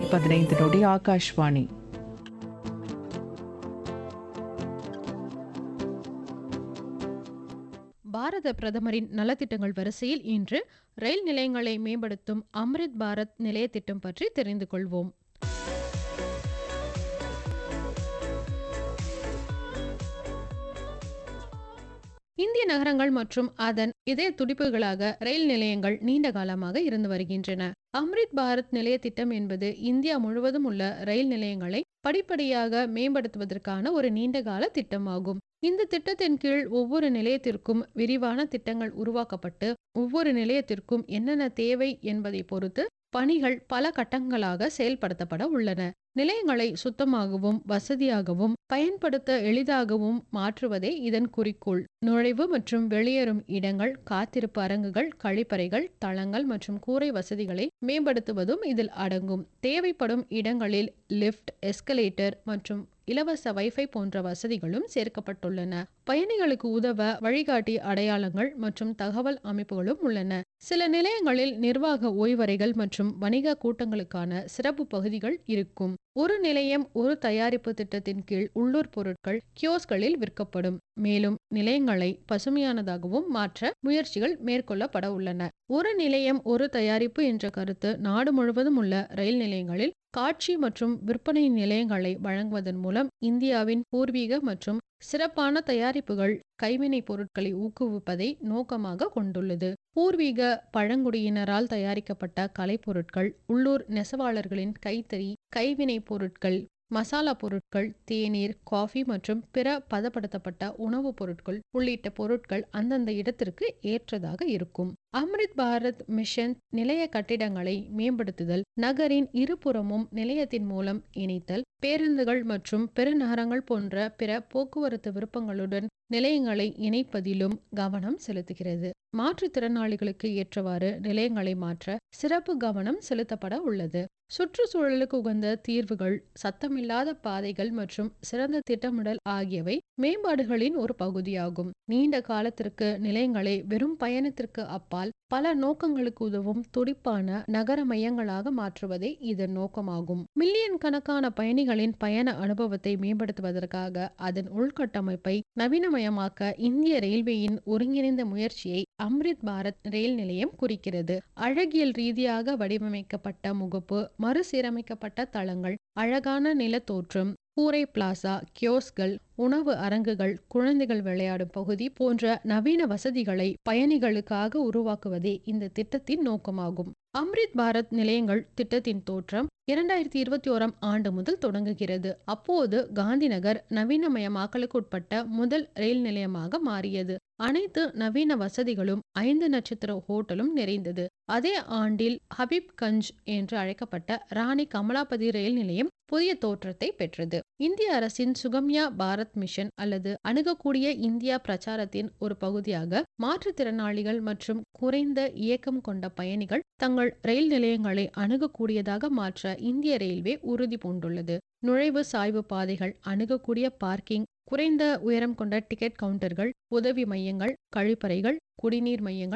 15 ஆகாஷ்வாணி. பாரத பிரதமரின் நலத்திட்டங்கள் வரிசையில் இன்று ரயில் நிலையங்களை மேம்படுத்தும் அம்ரித் பாரத் நிலைய திட்டம் பற்றி தெரிந்து கொள்வோம். இந்திய நகரங்கள் மற்றும் அதன் இதய துடிப்புகளாக ரயில் நிலையங்கள் நீண்ட காலமாக இருந்து வருகின்றன. அம்ரித் பாரத் நிலைய திட்டம் என்பது இந்தியா முழுவதும் உள்ள ரயில் நிலையங்களை படிப்படியாக மேம்படுத்துவதற்கான ஒரு நீண்டகால திட்டமாகும். இந்த திட்டத்தின் கீழ் ஒவ்வொரு நிலையத்திற்கும் விரிவான திட்டங்கள் உருவாக்கப்பட்டு ஒவ்வொரு நிலையத்திற்கும் என்னென்ன தேவை என்பதை பொறுத்து பணிகள் பல கட்டங்களாக செயல்படுத்தப்பட உள்ளன. நிலையங்களை சுத்தமாகவும் வசதியாகவும் பயன்படுத்த எளிதாகவும் மாற்றுவதே இதன் குறிக்கோள். நுழைவு மற்றும் வெளியேறும் இடங்கள், காத்திருப்பு அரங்குகள், கழிப்பறைகள், தளங்கள் மற்றும் கூரை வசதிகளை மேம்படுத்துவதும் இதில் அடங்கும். தேவைப்படும் இடங்களில் லிஃப்ட், எஸ்கலேட்டர் மற்றும் இலவச வைஃபை போன்ற வசதிகளும் சேர்க்கப்பட்டுள்ளன. பயணிகளுக்கு உதவ வழிகாட்டி அடையாளங்கள் மற்றும் தகவல் அமைப்புகளும் உள்ளன. சில நிலையங்களில் நிர்வாக ஓய்வறைகள் மற்றும் வணிக கூட்டங்களுக்கான சிறப்பு பகுதிகள் இருக்கும். ஒரு நிலையம் ஒரு தயாரிப்பு திட்டத்தின் கீழ் உள்ளூர் பொருட்கள் கியோஸ்களில் விற்கப்படும். மேலும் நிலையங்களை பசுமையானதாகவும் மாற்ற முயற்சிகள் மேற்கொள்ளப்பட உள்ளன. ஒரு நிலையம் ஒரு தயாரிப்பு என்ற கருத்து நாடு முழுவதும் உள்ள ரயில் நிலையங்களில் காட்சி மற்றும் விற்பனை நிலையங்களை வழங்குவதன் மூலம் இந்தியாவின் பூர்வீக மற்றும் சிறப்பான தயாரிப்புகள், கைவினை பொருட்களை ஊக்குவிப்பதை நோக்கமாக கொண்டுள்ளது. பூர்வீக பழங்குடியினரால் தயாரிக்கப்பட்ட கலைப்பொருட்கள், உள்ளூர் நெசவாளர்களின் கைத்தறி, கைவினை பொருட்கள், மசாலா பொருட்கள், தேநீர், காஃபி மற்றும் பிற பதப்படுத்தப்பட்ட உணவுப் பொருட்கள் உள்ளிட்ட பொருட்கள் அந்தந்த இடத்திற்கு ஏற்றதாக இருக்கும். அம்ரித் பாரத் மிஷன் நிலைய கட்டிடங்களை மேம்படுத்துதல், நகரின் இருபுறமும் நிலையத்தின் மூலம் இணைத்தல், பேருந்துகள் மற்றும் பெருநகரங்கள் போன்ற பிற போக்குவரத்து விருப்பங்களுடன் நிலையங்களை இணைப்பதிலும் கவனம் செலுத்துகிறது. மாற்றுத்திறனாளிகளுக்கு ஏற்றவாறு நிலையங்களை மாற்ற சிறப்பு கவனம் செலுத்தப்பட உள்ளது. சுற்றுச்சூழலுக்கு உகந்த தீர்வுகள், சத்தமில்லாத பாதைகள் மற்றும் சிறந்த திட்டமிடல் ஆகியவை மேம்பாடுகளின் ஒரு பகுதியாகும். நீண்ட காலத்திற்கு நிலையங்களை வெறும் பயணத்திற்கு அப்பால் பல நோக்கங்களுக்கு உதவும் துடிப்பான நகர மையங்களாக மாற்றுவதே இதன் நோக்கமாகும். மில்லியன் கணக்கான பயணிகளின் பயண அனுபவத்தை மேம்படுத்துவதற்காக அதன் உள்கட்டமைப்பை நவீனமயமாக்க இந்திய ரயில்வேயின் ஒருங்கிணைந்த முயற்சியை அம்ரித் பாரத் ரயில் நிலையம் குறிக்கிறது. அழகியல் ரீதியாக வடிவமைக்கப்பட்ட முகப்பு, மறுசீரமைக்கப்பட்ட தளங்கள், அழகான நிலத்தோற்றம், கூரை பிளாசா, கியோஸ்கள், உணவு அரங்குகள், குழந்தைகள் விளையாடும் பகுதி போன்ற நவீன வசதிகளை பயணிகளுக்காக உருவாக்குவதே இந்த திட்டத்தின் நோக்கமாகும். அம்ரித் பாரத் நிலையங்கள் திட்டத்தின் தோற்றம் 2021 ஆண்டு முதல் தொடங்குகிறது. அப்போது காந்திநகர் நவீனமயமாக்கலுக்கு உட்பட்ட முதல் ரயில் நிலையமாக மாறியது. அனைத்து நவீன வசதிகளும் 5 நட்சத்திர ஹோட்டலும் நிறைந்தது. அதே ஆண்டில் ஹபீப்கஞ்ச் என்று அழைக்கப்பட்ட ராணி கமலாபதி ரயில் நிலையம் புதிய தோற்றத்தை பெற்றது. இந்திய அரசின் சுகம்யா பாரத் மிஷன் அல்லது அணுகக்கூடிய இந்தியா பிரச்சாரத்தின் ஒரு பகுதியாக மாற்றுத்திறனாளிகள் மற்றும் குறைந்த இயக்கம் கொண்ட பயணிகள் தங்கள் ரயில் நிலையங்களை அணுகக்கூடியதாக மாற்ற இந்திய ரயில்வே உறுதி பூண்டுள்ளது. நுழைவு சாய்வு பாதைகள், அணுகக்கூடிய பார்க்கிங், குறைந்த உயரம் கொண்ட டிக்கெட் கவுண்டர்கள், உதவி மையங்கள், கழிப்பறைகள், குடிநீர் மையங்கள்